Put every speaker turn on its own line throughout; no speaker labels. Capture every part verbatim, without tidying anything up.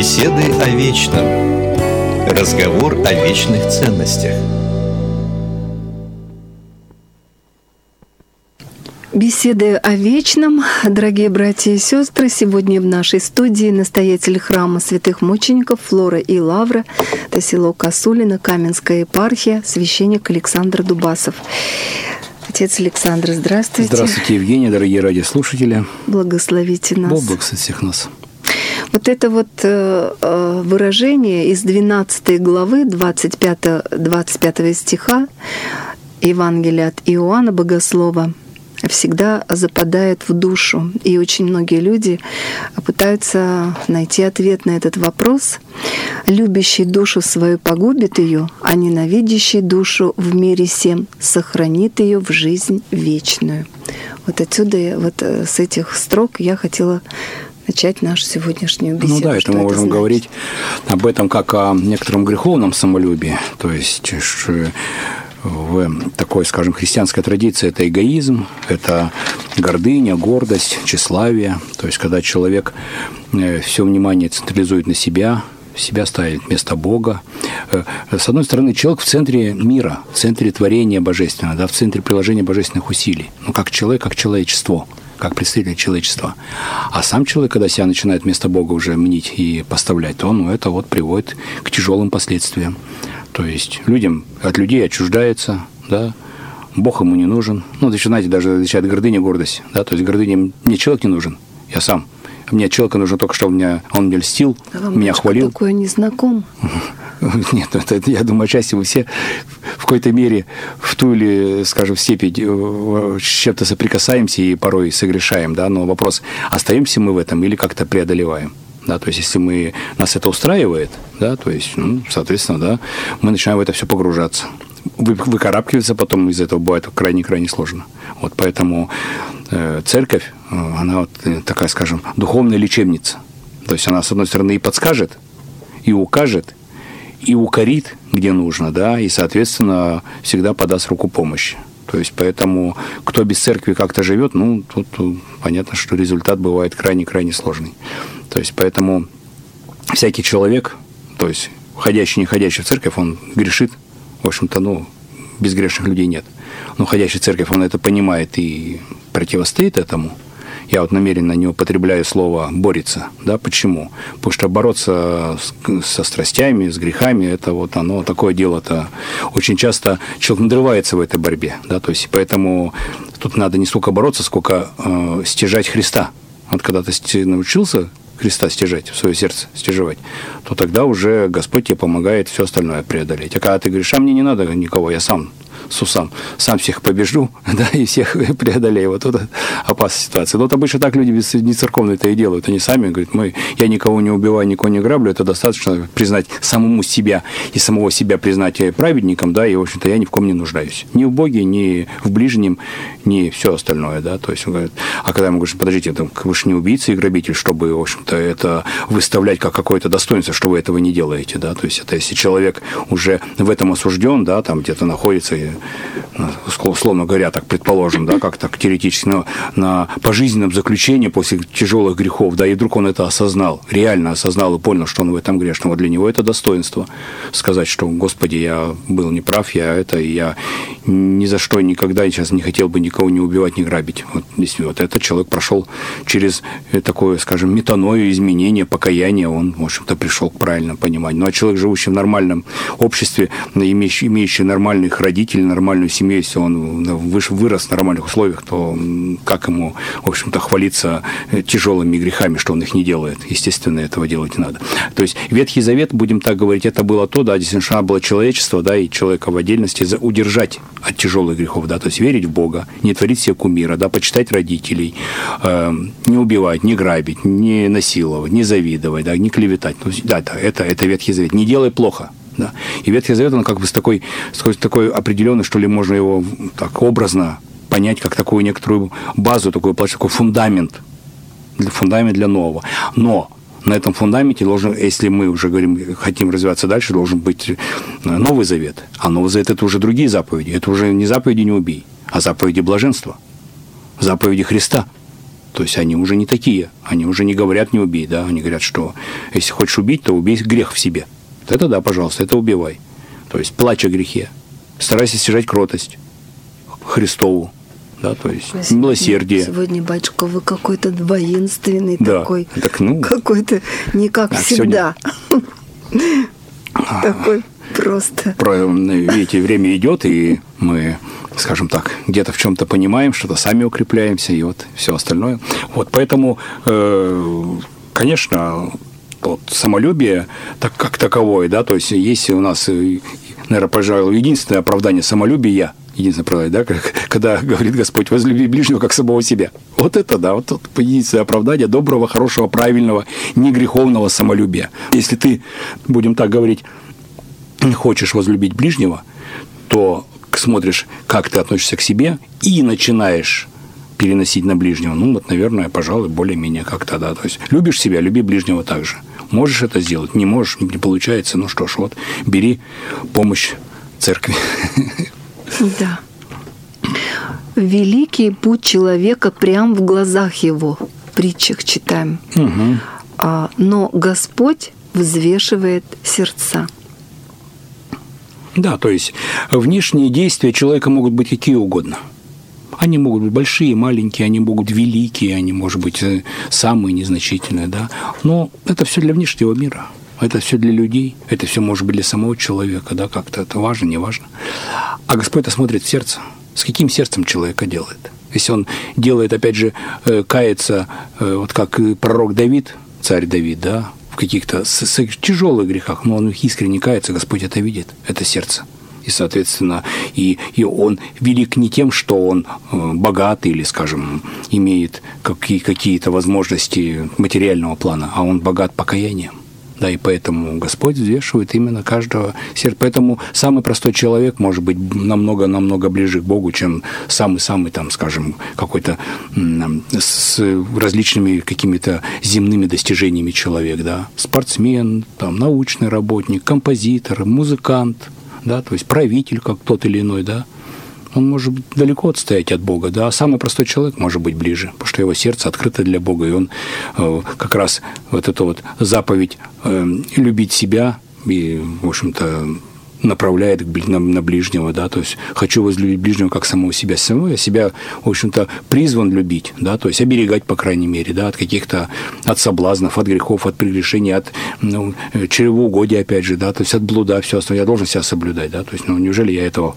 Беседы о вечном. Разговор о вечных ценностях.
Беседы о вечном. Дорогие братья и сестры, сегодня в нашей студии настоятель храма святых мучеников Флора и Лавра, это село Косулино, Каменская епархия, священник Александр Дубасов. Отец Александр, здравствуйте.
Здравствуйте, Евгения, дорогие радиослушатели.
Благословите нас.
Бог благословит всех нас.
Вот это вот выражение из двенадцатой главы двадцать пятого, двадцать пятого стиха Евангелия от Иоанна Богослова всегда западает в душу. И очень многие люди пытаются найти ответ на этот вопрос. «Любящий душу свою погубит ее, а ненавидящий душу в мире сем сохранит ее в жизнь вечную». Вот отсюда, вот с этих строк я хотела начать нашу сегодняшнюю беседу.
Ну да, это мы можем значит? говорить об этом как о некотором греховном самолюбии. То есть в такой, скажем, христианской традиции это эгоизм, это гордыня, гордость, тщеславие. То есть когда человек все внимание централизует на себя, себя ставит вместо Бога. С одной стороны, человек в центре мира, в центре творения божественного, да, в центре приложения божественных усилий. Ну, как человек, как человечество, как представитель человечества. А сам человек, когда себя начинает вместо Бога уже мнить и поставлять, то ну, это вот приводит к тяжелым последствиям. То есть людям, от людей отчуждается, да, Бог ему не нужен. Ну, начинаете даже отличать гордыня, гордость. Да, то есть гордыня, мне человек не нужен, я сам. Мне от человека нужно только, чтобы меня, он меня льстил, а меня хвалил.
Такое не знаком.
Нет, это, это, я думаю, отчасти вы все в какой-то мере в ту или, скажем, степень с чем-то соприкасаемся и порой согрешаем, да, но вопрос, остаемся мы в этом или как-то преодолеваем. Да, то есть, если мы, нас это устраивает, да, то есть, ну, соответственно, да, мы начинаем в это все погружаться. Вы, выкарабкиваться потом из этого бывает крайне-крайне сложно. Вот поэтому э, церковь, э, она вот такая, скажем, духовная лечебница. То есть, она, с одной стороны, и подскажет, и укажет, и укорит, где нужно, да, и, соответственно, всегда подаст руку помощи. То есть, поэтому, кто без церкви как-то живет, ну, тут, тут понятно, что результат бывает крайне-крайне сложный. То есть, поэтому всякий человек, то есть, ходящий, не ходящий в церковь, он грешит. В общем-то, ну, безгрешных людей нет. Но ходящий в церковь, он это понимает и противостоит этому. Я вот намеренно не употребляю слово «борется». Да? Почему? Потому что бороться с, со страстями, с грехами, это вот оно, такое дело-то. Очень часто человек надрывается в этой борьбе. Да? То есть, поэтому тут надо не столько бороться, сколько э, стяжать Христа. Вот когда ты научился Христа стяжать, в свое сердце стяжевать, то тогда уже Господь тебе помогает все остальное преодолеть. А когда ты говоришь, а мне не надо никого, я сам сусам, сам всех побежду, да, и всех преодолею. Вот это опасная ситуация. Но вот обычно так люди не церковные-то и делают. Они сами говорят, мы, я никого не убиваю, никого не граблю, это достаточно признать самому себя и самого себя признать праведником, да, и, в общем-то, я ни в ком не нуждаюсь. Ни в Боге, ни в ближнем, ни все остальное, да. То есть, он говорит, а когда ему говорят, подождите, там, вы же не убийца и грабитель, чтобы, в общем-то, это выставлять как какое-то достоинство, что вы этого не делаете, да. То есть, это если человек уже в этом осужден, да, там где-то находится, условно говоря, так предположим, да, как так теоретически, но на пожизненном заключении после тяжелых грехов, да, и вдруг он это осознал, реально осознал и понял, что он в этом грешен. Вот для него это достоинство сказать, что, Господи, я был неправ, я это, я ни за что никогда сейчас не хотел бы никого не убивать, не грабить. Вот, вот этот человек прошел через такое, скажем, метаною, изменение, покаяние, он, в общем-то, пришел к правильному пониманию. Ну, а человек, живущий в нормальном обществе, имеющий, имеющий нормальных родителей, нормальную семью, если он вырос в нормальных условиях, то как ему, в общем-то, хвалиться тяжелыми грехами, что он их не делает? Естественно, этого делать не надо. То есть Ветхий Завет, будем так говорить, это было то, да, действительно, было человечество, да, и человека в отдельности удержать от тяжелых грехов, да, то есть верить в Бога, не творить себе кумира, да, почитать родителей, э, не убивать, не грабить, не насиловать, не завидовать, да, не клеветать. Ну, да, это, это, это Ветхий Завет. Не делай плохо. Да. И Ветхий Завет, он как бы с такой, с такой определенной, что ли, можно его так образно понять, как такую некоторую базу, такой, такой фундамент, фундамент для нового. Но на этом фундаменте должен, если мы уже говорим, хотим развиваться дальше, должен быть Новый Завет. А Новый Завет – это уже другие заповеди. Это уже не заповеди «не убей», а заповеди блаженства, заповеди Христа. То есть они уже не такие, они уже не говорят «не убей», да, они говорят, что если хочешь убить, то убей грех в себе. Это да, пожалуйста, это убивай. То есть плачь о грехе, старайся стяжать кротость Христову, да, то есть сегодня, милосердие.
Сегодня, батюшка, вы какой-то воинственный
да,
такой,
так, ну,
какой-то не как
а
всегда. Такой просто.
Видите, время идет, и мы, скажем так, где-то в чем-то понимаем, что-то сами укрепляемся, и вот все остальное. Вот, поэтому, конечно, вот самолюбие так, как таковое, да, то есть если у нас, наверное, пожалуй, единственное оправдание самолюбия, единственное оправдание, да, когда говорит Господь: возлюби ближнего как самого себя. Вот это, да, вот это единственное оправдание доброго, хорошего, правильного, негреховного самолюбия. Если ты, будем так говорить, хочешь возлюбить ближнего, то смотришь, как ты относишься к себе, и начинаешь переносить на ближнего. Ну, вот, наверное, пожалуй, более-менее как-то, да. То есть любишь себя, люби ближнего так же. Можешь это сделать, не можешь, не получается. Ну что ж, вот, бери помощь церкви.
Да. Великий путь человека прям в глазах его. В притчах читаем.
Угу.
А, но Господь взвешивает сердца.
Да, то есть внешние действия человека могут быть какие угодно. Они могут быть большие, маленькие, они могут быть великие, они, может быть, самые незначительные, да. Но это все для внешнего мира. Это все для людей, это все может быть для самого человека, да, как-то это важно, не важно. А Господь-то смотрит в сердце. С каким сердцем человека делает? Если он делает, опять же, кается, вот как пророк Давид, царь Давид, да, в каких-то с, с тяжелых грехах, но он их искренне кается, Господь это видит, это сердце. И, соответственно, и, и он велик не тем, что он богат или, скажем, имеет какие, какие-то возможности материального плана, а он богат покаянием. Да, и поэтому Господь взвешивает именно каждого сердца. Поэтому самый простой человек может быть намного-намного ближе к Богу, чем самый-самый, там, скажем, какой-то с различными какими-то земными достижениями человек, да. Спортсмен, там, научный работник, композитор, музыкант, да, то есть правитель, как тот или иной, да. Он может далеко отстоять от Бога, да, а самый простой человек может быть ближе, потому что его сердце открыто для Бога, и он э, как раз вот эту вот заповедь э, любить себя и, в общем-то, направляет на, на ближнего, да, то есть хочу возлюбить ближнего как самого себя. Самого я себя, в общем-то, призван любить, да, то есть оберегать, по крайней мере, да, от каких-то, от соблазнов, от грехов, от прегрешений, от, ну, чревоугодия, опять же, да, то есть от блуда, все остальное. Я должен себя соблюдать, да, то есть, ну, неужели я этого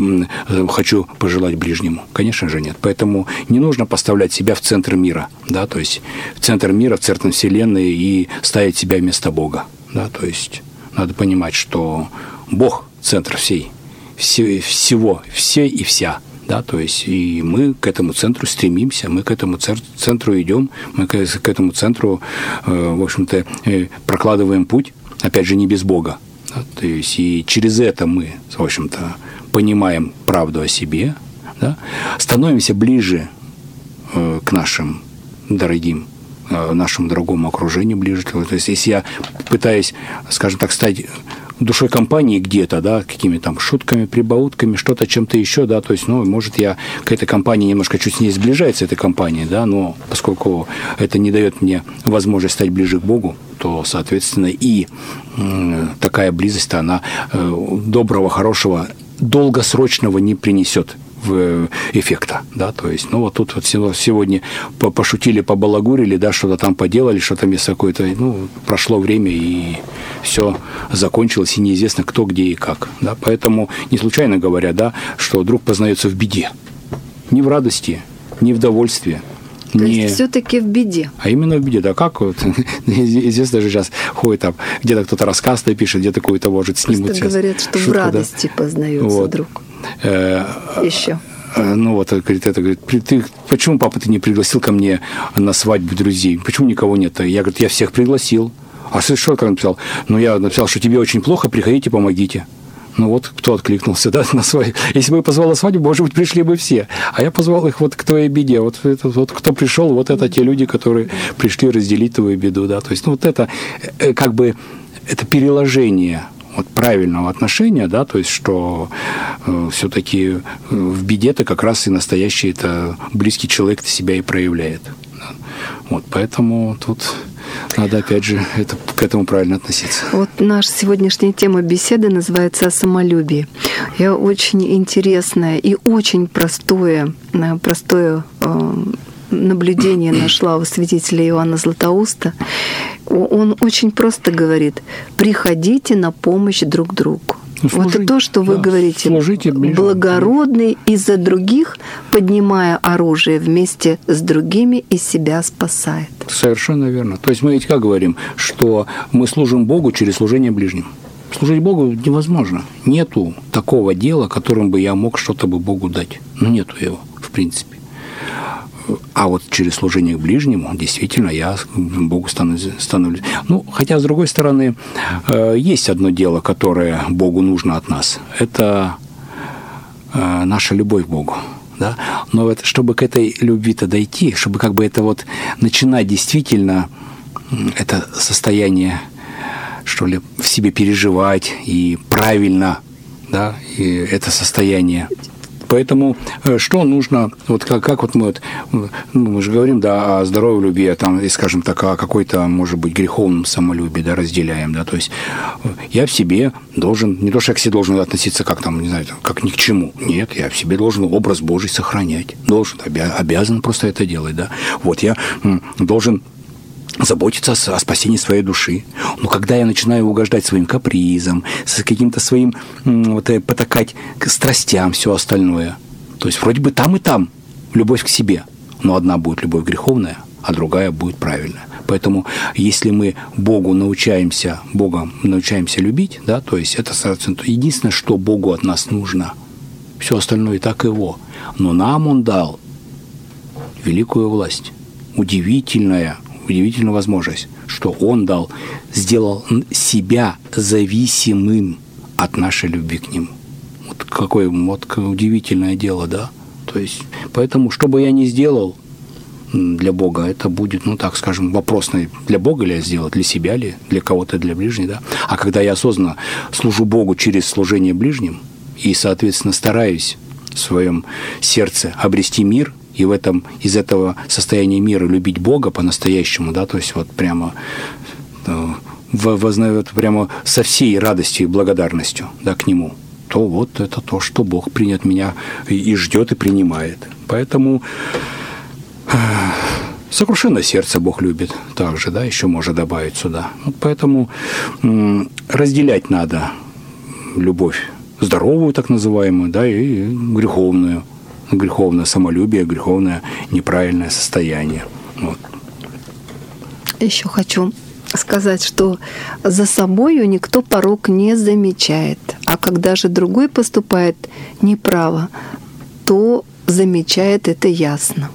хочу пожелать ближнему? Конечно же нет. Поэтому не нужно поставлять себя в центр мира, да, то есть в центр мира, в центр вселенной и ставить себя вместо Бога, да, то есть надо понимать, что Бог – центр всей, все, всего, все и вся, да, то есть и мы к этому центру стремимся, мы к этому центру идем, мы к этому центру, в общем-то, прокладываем путь, опять же, не без Бога, да, то есть и через это мы, в общем-то, понимаем правду о себе, да, становимся ближе к нашим дорогим, нашему дорогому окружению ближе. То есть если я пытаюсь, скажем так, стать душой компании где-то, да, какими-то там шутками, прибаутками, что-то, чем-то еще, да, то есть, ну, может, я к этой компании немножко чуть с ней сближается, этой компанией, да, но поскольку это не дает мне возможность стать ближе к Богу, то, соответственно, и э, такая близость, она э, доброго, хорошего, долгосрочного не принесет в эффекта, да, то есть, ну, вот тут вот сегодня пошутили, побалагурили, да, что-то там поделали, что-то вместо какой-то, ну, прошло время, и все закончилось, и неизвестно кто, где и как, да, поэтому не случайно говорят, да, что друг познается в беде, не в радости, не в довольстве.
То
не...
есть все-таки в беде.
А именно в беде, да, как вот, известно же сейчас ходит там, где-то кто-то рассказ пишет, где-то какой-то, может, снимут
Просто
сейчас.
говорят, что шутку, в радости да? познается вот. Друг. Еще.
Ну вот, говорит, это говорит, ты, почему, папа, ты не пригласил ко мне на свадьбу друзей? Почему никого нет? Я, говорит, я всех пригласил. А что, как он написал? Ну, я написал, что тебе очень плохо, приходите, помогите. Ну вот, кто откликнулся, да, на свадьбу. Если бы я позвал на свадьбу, может быть, пришли бы все. А я позвал их вот к твоей беде. Вот, это, вот кто пришел, вот это те люди, которые пришли разделить твою беду, да. То есть, ну, вот это, как бы, это переложение вот правильного отношения, да, то есть, что э, все-таки в беде-то как раз и настоящий это близкий человек себя и проявляет. Да, Вот, поэтому тут надо, опять же, это, к этому правильно относиться.
Вот наша сегодняшняя тема беседы называется «О самолюбии». Я очень интересное и очень простое, простое наблюдение нашла у святителя Иоанна Златоуста. Он очень просто говорит: «Приходите на помощь друг другу». Служить, вот это то, что вы да, говорите, благородный и за других, поднимая оружие вместе с другими, и себя спасает.
Совершенно верно. То есть мы ведь как говорим, что мы служим Богу через служение ближним. Служить Богу невозможно. Нету такого дела, которым бы я мог что-то бы Богу дать. Ну, нету его, в принципе. А вот через служение к ближнему действительно я Богу становлюсь. Ну, хотя, с другой стороны, есть одно дело, которое Богу нужно от нас. Это наша любовь к Богу. Да? Но это, чтобы к этой любви-то дойти, чтобы как бы это вот начинать действительно это состояние, что ли, в себе переживать и правильно, да, и это состояние. Поэтому что нужно, вот как, как вот мы вот, ну, мы же говорим, да, о здоровой любви, там, и, скажем так, о какой-то, может быть, греховном самолюбии, да, разделяем, да, то есть я в себе должен, не то, что я к себе должен относиться как там, не знаю, как ни к чему, нет, я в себе должен образ Божий сохранять, должен, обязан просто это делать, да, вот я должен заботиться о спасении своей души. Но когда я начинаю угождать своим капризам, с каким-то своим, вот, потакать к страстям, все остальное, то есть вроде бы там и там любовь к себе, но одна будет любовь греховная, а другая будет правильная. Поэтому если мы Богу научаемся, Бога научаемся любить, да, то есть это единственное, что Богу от нас нужно. Все остальное и так его. Но нам Он дал великую власть, удивительная, удивительную возможность, что Он дал, сделал себя зависимым от нашей любви к Нему. Вот какое вот удивительное дело, да? То есть, поэтому, что бы я ни сделал для Бога, это будет, ну, так скажем, вопросный, для Бога ли я сделал, для себя ли, для кого-то, для ближнего, да? А когда я осознанно служу Богу через служение ближним и, соответственно, стараюсь в своем сердце обрести мир, и в этом, из этого состояния мира любить Бога по-настоящему, да, то есть вот прямо, вот прямо со всей радостью и благодарностью, да, к Нему, то вот это то, что Бог принят меня и ждет, и принимает. Поэтому сокрушенное сердце Бог любит также, да, еще можно добавить сюда. Вот поэтому разделять надо любовь здоровую, так называемую, да, и греховную. Греховное самолюбие, греховное неправильное состояние. Вот.
Еще хочу сказать, что за собою никто порок не замечает. А когда же другой поступает неправо, то замечает это ясно.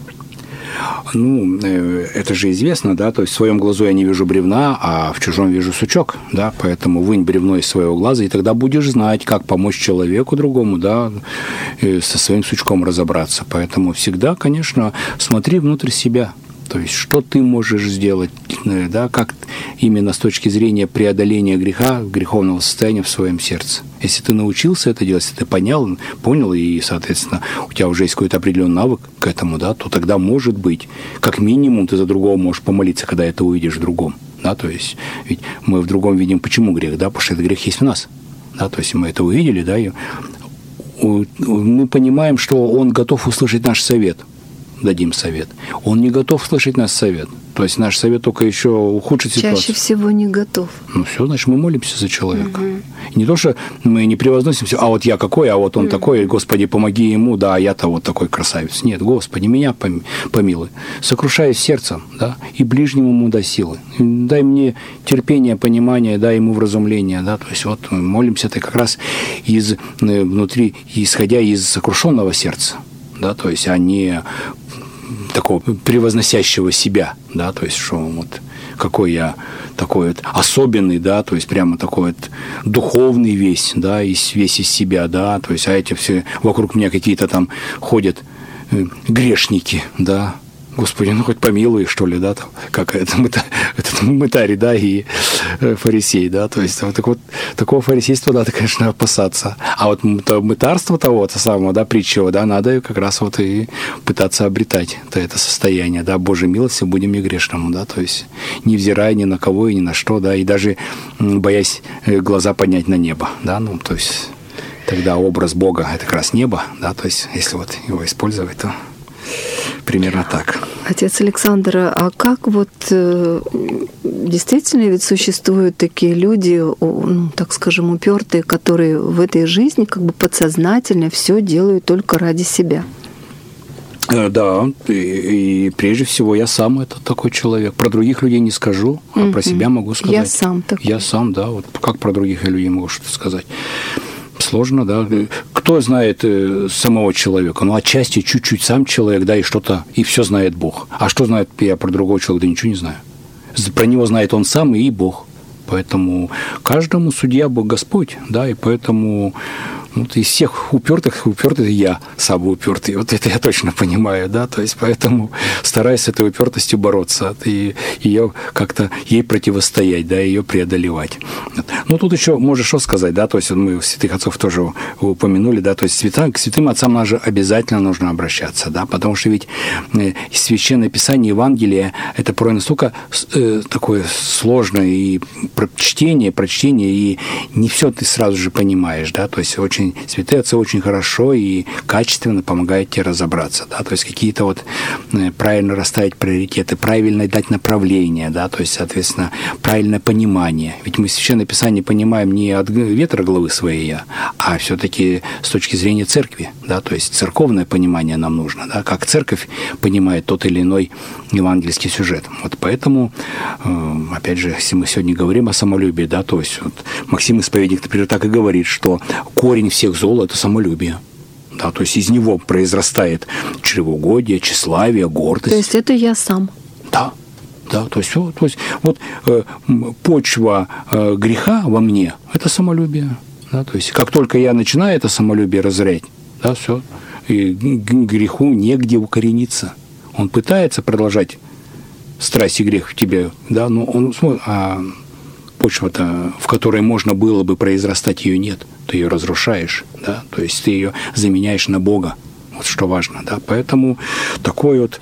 Ну, это же известно, да, то есть в своем глазу я не вижу бревна, а в чужом вижу сучок, да, поэтому вынь бревно из своего глаза, и тогда будешь знать, как помочь человеку другому, да, со своим сучком разобраться. Поэтому всегда, конечно, смотри внутрь себя. То есть, что ты можешь сделать, да, как именно с точки зрения преодоления греха, греховного состояния в своем сердце. Если ты научился это делать, если ты понял, понял, и, соответственно, у тебя уже есть какой-то определенный навык к этому, да, то тогда, может быть, как минимум ты за другого можешь помолиться, когда это увидишь в другом. Да, то есть, ведь мы в другом видим, почему грех, да, потому что этот грех есть в нас. Да, то есть, мы это увидели, да, и мы понимаем, что он готов услышать наш совет. Дадим совет. Он не готов слышать наш совет. То есть наш совет только еще ухудшит ситуацию.
Чаще всего не готов.
Ну все, значит, мы молимся за человека. Угу. Не то, что мы не превозносимся, а вот я какой, а вот он угу. такой, Господи, помоги ему, да, а я-то вот такой красавец. Нет, Господи, меня помилуй. Сокрушаясь сердцем, да, и ближнему ему дай силы. Дай мне терпение, понимание, дай ему вразумление, да, то есть вот мы молимся-то как раз из внутри, исходя из сокрушенного сердца, да, то есть, а не такого превозносящего себя, да, то есть, что вот какой я такой вот особенный, да, то есть прямо такой вот духовный весь, да, весь из себя, да, то есть, а эти все вокруг меня какие-то там ходят грешники, да, Господи, ну хоть помилуй, что ли, да, там, как это, этот мытарь, да, и фарисей, да, то есть вот, так вот такого фарисейства надо, конечно, опасаться. А вот мытарство того-то самого, да, притчего, да, надо как раз вот и пытаться обретать то это состояние, да, Божьей милости будем и грешному, да, то есть невзирая ни на кого и ни на что, да, и даже боясь глаза поднять на небо, да, ну, то есть тогда образ Бога – это как раз небо, да, то есть если вот его использовать, то примерно так.
Отец Александр, а как вот действительно ведь существуют такие люди, ну, так скажем, упертые, которые в этой жизни как бы подсознательно все делают только ради себя?
Да, и, и прежде всего я сам это такой человек. Про других людей не скажу, а mm-hmm. про себя могу сказать.
Я сам такой.
Я сам, да, вот как про других людей могу что-то сказать. Сложно, да. Кто знает самого человека? Ну, отчасти чуть-чуть сам человек, да, и что-то, и все знает Бог. А что знает я про другого человека? Да ничего не знаю. Про него знает он сам и Бог. Поэтому каждому судья Бог Господь, да, и поэтому вот из всех упертых, упертый я самый упертый. Вот это я точно понимаю, да, то есть поэтому стараюсь с этой упертостью бороться и ее как-то ей противостоять, да, ее преодолевать. Ну, тут еще можно что сказать, да, то есть мы святых отцов тоже упомянули, да, то есть святым, к святым отцам нам же обязательно нужно обращаться, да, потому что ведь Священное Писание, Евангелие, это порой настолько э, такое сложное и чтение, прочтение, и не все ты сразу же понимаешь, да, то есть очень святые отцы очень хорошо и качественно помогают тебе разобраться, да, то есть какие-то вот правильно расставить приоритеты, правильно дать направление, да, то есть, соответственно, правильное понимание. Ведь мы Священное Писание понимаем не от ветра головы своей, а все-таки с точки зрения церкви, да, то есть церковное понимание нам нужно, да, как церковь понимает тот или иной евангельский сюжет. Вот поэтому, опять же, если мы сегодня говорим о самолюбии, да, то есть вот Максим Исповедник, например, так и говорит, что корень всех зол – это самолюбие. Да, то есть из него произрастает чревоугодие, тщеславие, гордость.
То есть это я сам.
Да, да, то есть, то есть вот э, почва э, греха во мне – это самолюбие. Да, то есть как только я начинаю это самолюбие разорять, да, все, и греху негде укорениться. Он пытается продолжать страсть и грех в тебе, да, но он смотрит, а почва-то, в которой можно было бы произрастать, ее нет. Ты ее разрушаешь, да, то есть ты ее заменяешь на Бога. Вот что важно, да. Поэтому такой вот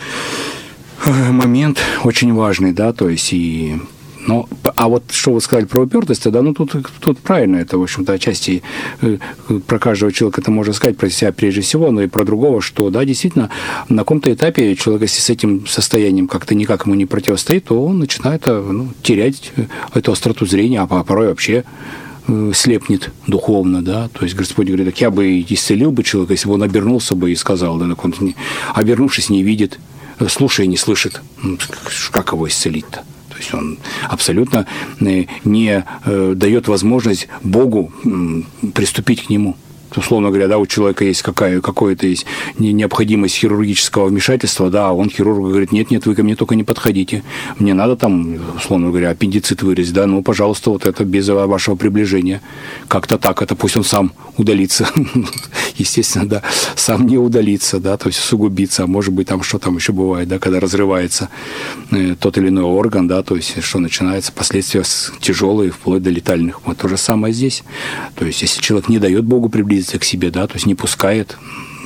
момент очень важный, да, то есть и... Но, а вот что вы сказали про упертость, да, ну тут, тут правильно, это, в общем-то, отчасти про каждого человека это можно сказать, про себя прежде всего, но и про другого, что, да, действительно, на каком-то этапе человек, если с этим состоянием как-то никак ему не противостоит, то он начинает ну, терять эту остроту зрения, а порой вообще слепнет духовно, да, то есть Господь говорит, так я бы исцелил бы человека, если бы он обернулся бы и сказал, да, так он, обернувшись, не видит, слушая, не слышит, как его исцелить-то? То есть он абсолютно не дает возможность Богу приступить к нему. Условно говоря, да, у человека есть какая, какое-то есть необходимость хирургического вмешательства, да, а он хирургу говорит, нет, нет, вы ко мне только не подходите. Мне надо там, условно говоря, аппендицит вырезать, да, ну, пожалуйста, вот это без вашего приближения. Как-то так, это пусть он сам удалится. Естественно, да, сам не удалится, да, то есть усугубится, а может быть, там что там еще бывает, да, когда разрывается тот или иной орган, да, то есть что начинается, последствия тяжелые, вплоть до летальных. Вот то же самое здесь. То есть если человек не дает Богу приблизиться к себе, да, то есть не пускает,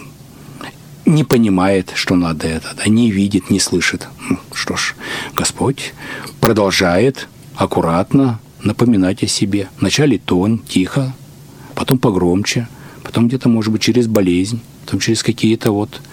не понимает, что надо это, да, не видит, не слышит. Ну, что ж, Господь продолжает аккуратно напоминать о себе. Вначале тон, тихо, потом погромче, потом где-то, может быть, через болезнь, потом через какие-то вот...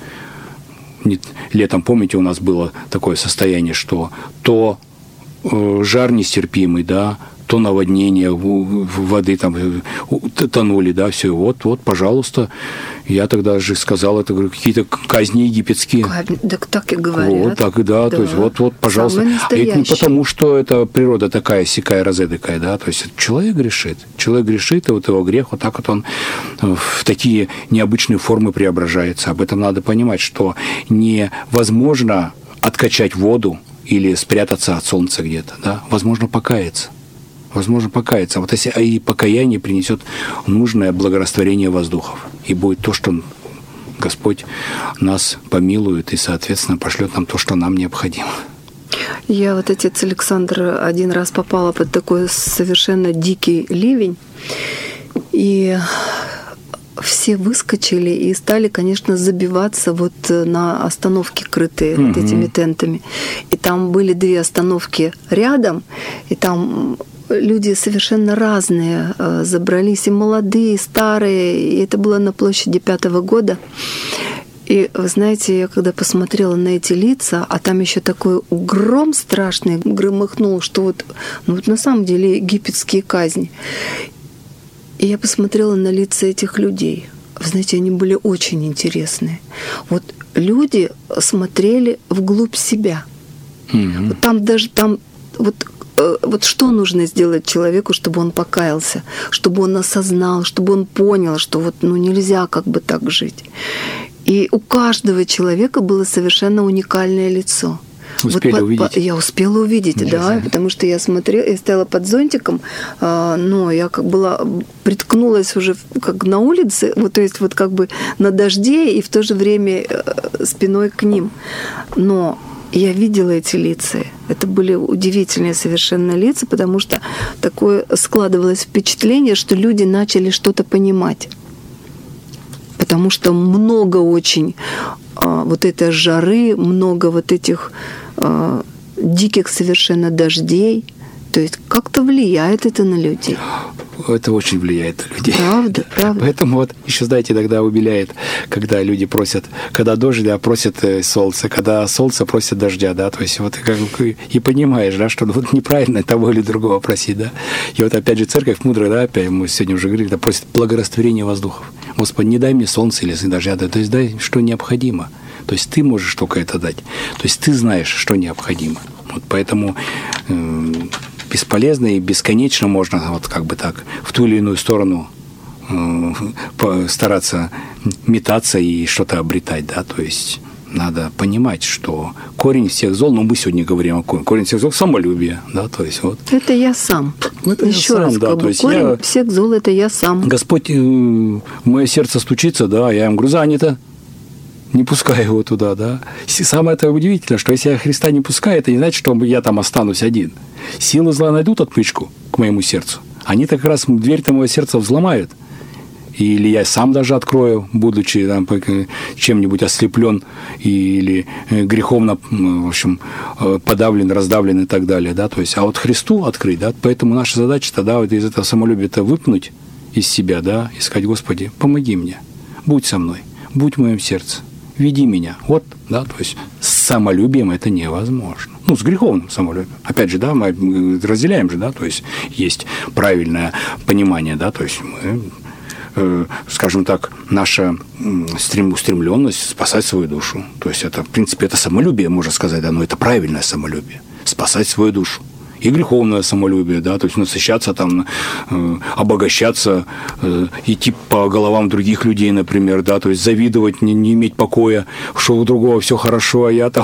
Летом, помните, у нас было такое состояние, что то э, жар нестерпимый, да, то наводнение, воды там тонули, да, все, вот, вот, пожалуйста. Я тогда же сказал, это, говорю, какие-то казни египетские.
Так так и говорят.
Вот, так и да, да. То есть вот, вот, пожалуйста. Это не потому, что это природа такая, сякая, разэдакая, да, то есть человек грешит. Человек грешит, и вот его грех, вот так вот он в такие необычные формы преображается. Об этом надо понимать, что невозможно откачать воду или спрятаться от солнца где-то, да, возможно покаяться. Возможно, покаяться. Вот если и покаяние принесет нужное благорастворение воздухов. И будет то, что Господь нас помилует и, соответственно, пошлет нам то, что нам необходимо.
Я вот, отец Александр, один раз попала под такой совершенно дикий ливень, и все выскочили и стали, конечно, забиваться вот на остановки, крытые угу. вот этими тентами. И там были две остановки рядом, и там люди совершенно разные забрались, и молодые, и старые, и это было на площади Пятого года. И вы знаете, я когда посмотрела на эти лица, а там еще такой гром страшный громыхнул, что вот, ну вот на самом деле египетские казни. И я посмотрела на лица этих людей. Вы знаете, они были очень интересные. Вот люди смотрели вглубь себя. Mm-hmm. Вот там даже там вот вот что нужно сделать человеку, чтобы он покаялся, чтобы он осознал, чтобы он понял, что вот ну нельзя как бы так жить. И у каждого человека было совершенно уникальное лицо.
Успели
вот,
увидеть?
Я успела увидеть, Интересно. Да, потому что я смотрела, я стояла под зонтиком, но я как была приткнулась уже как на улице, вот, то есть вот как бы на дожде и в то же время спиной к ним. Но я видела эти лица. Это были удивительные совершенно лица, потому что такое складывалось впечатление, что люди начали что-то понимать. Потому что много очень а, вот этой жары, много вот этих а, диких совершенно дождей. То есть как-то влияет это на людей.
Это очень влияет на людей.
Правда, правда.
Поэтому вот еще, знаете, иногда умиляет, когда люди просят, когда дождь, да, просят солнце, когда солнце просят дождя, да, то есть вот как, и понимаешь, да, что вот неправильно того или другого просить, да. И вот опять же церковь мудрая, да, опять мы сегодня уже говорили, да, просит благорастворения воздухов. Господи, не дай мне солнца или дождя, да, то есть дай, что необходимо. То есть ты можешь только это дать. То есть ты знаешь, что необходимо. Вот поэтому э, бесполезно и бесконечно можно вот как бы так в ту или иную сторону э, стараться метаться и что-то обретать, да, то есть надо понимать, что корень всех зол, ну мы сегодня говорим о корне, корень всех зол – самолюбие, да, то есть вот.
Это я сам.
Это
Еще
я
раз
сам, да,
скажу,
то есть
корень
я,
всех зол – это я сам.
Господь, э, мое сердце стучится, да, я ему говорю, занято. Не пускай его туда, да. Самое это удивительное, что если я Христа не пускаю, это не значит, что я там останусь один. Силы зла найдут отмычку к моему сердцу. Они как раз дверь-то моего сердца взломают. Или я сам даже открою, будучи там, чем-нибудь ослеплен или греховно, в общем, подавлен, раздавлен и так далее. Да? То есть, а вот Христу открыть, да? Поэтому наша задача тогда вот из этого самолюбия-то выпнуть из себя, да, и сказать, Господи, помоги мне, будь со мной, будь в моем сердце. Веди меня. Вот, да, то есть с самолюбием это невозможно. Ну, с греховным самолюбием. Опять же, да, мы разделяем же, да, то есть есть правильное понимание, да, то есть мы, э, скажем так, наша стрем, устремленность спасать свою душу. То есть это, в принципе, это самолюбие, можно сказать, да, но это правильное самолюбие. Спасать свою душу. И греховное самолюбие, да, то есть насыщаться там, э, обогащаться, э, идти по головам других людей, например, да, то есть завидовать, не, не иметь покоя, что у другого все хорошо, а я там,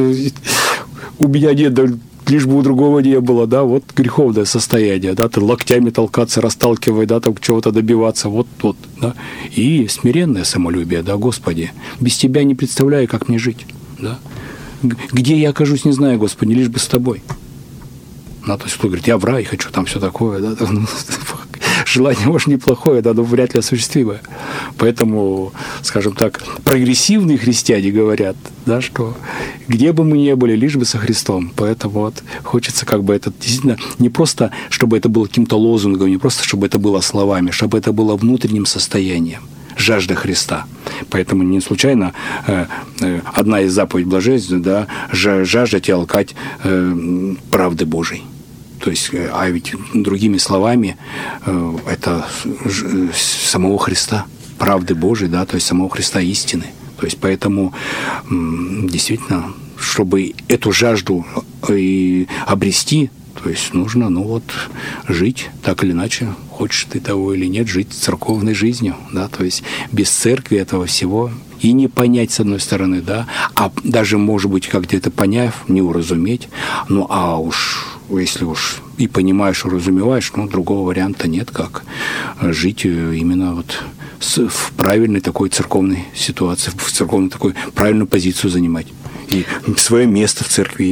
у меня нет, да, лишь бы у другого не было, да, вот греховное состояние, да, ты локтями толкаться, расталкивать, да, там чего-то добиваться, вот, вот, да, и смиренное самолюбие, да, Господи, без Тебя не представляю, как мне жить, да, где я окажусь, не знаю, Господи, лишь бы с Тобой. Ну, то есть кто говорит, я в рай хочу, там все такое, да, ну, желание, может, неплохое, да, но вряд ли осуществимое. Поэтому, скажем так, прогрессивные христиане говорят, да, что где бы мы ни были, лишь бы со Христом. Поэтому вот хочется как бы это действительно не просто, чтобы это было каким-то лозунгом, не просто, чтобы это было словами, чтобы это было внутренним состоянием. Жажда Христа. Поэтому не случайно э, э, одна из заповедей блаженства, да, жаждать и алкать э, правды Божией. То есть, э, а ведь другими словами, э, это ж, самого Христа, правды Божией, да, то есть самого Христа истины. То есть поэтому э, действительно, чтобы эту жажду и обрести, то есть нужно, ну вот, жить так или иначе, хочешь ты того или нет, жить церковной жизнью, да, то есть без церкви этого всего и не понять, с одной стороны, да, а даже, может быть, как где-то поняв, не уразуметь, ну, а уж, если уж и понимаешь, уразумеваешь, ну, другого варианта нет, как жить именно вот в правильной такой церковной ситуации, в церковной такой правильную позицию занимать и свое место в церкви иметь.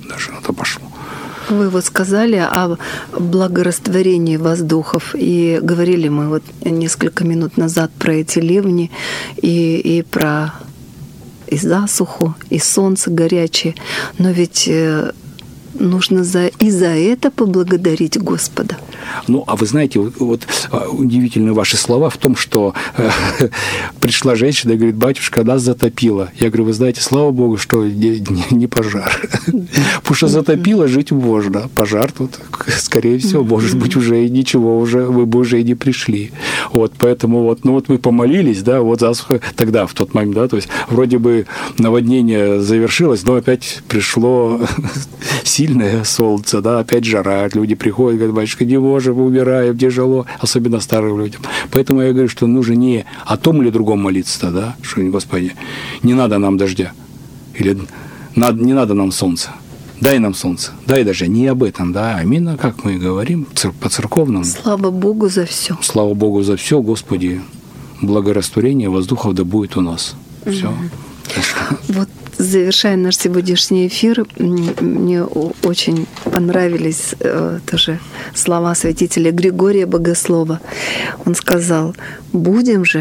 даже на то пошло.
Вы вот сказали о благорастворении воздухов, и говорили мы вот несколько минут назад про эти ливни и, и про и засуху, и солнце горячее, но ведь нужно за, и за это поблагодарить Господа.
Ну, а вы знаете, вот, вот удивительны ваши слова в том, что э, пришла женщина и говорит: батюшка, нас затопило. Я говорю: вы знаете, слава Богу, что не, не, не пожар. Потому что затопило, жить можно. Пожар тут, скорее всего, может быть, уже и ничего, уже вы бы уже и не пришли. Вот, поэтому вот, ну вот мы помолились, да, вот засуха тогда, в тот момент, да, то есть вроде бы наводнение завершилось, но опять пришло сильное солнце, да, опять жара, люди приходят, говорят: батюшка, не можем, умираем, тяжело, особенно старым людям. Поэтому я говорю, что нужно не о том или другом молиться, да, что, Господи, не надо нам дождя, или не надо нам солнца, дай нам солнце, дай дождя, не об этом, да, а именно, как мы говорим, по-церковному.
Слава Богу за все.
Слава Богу за все, Господи, благорастворение воздухов да будет у нас. Все.
Вот, завершая наш сегодняшний эфир, мне очень понравились э, тоже слова святителя Григория Богослова. Он сказал: «Будем же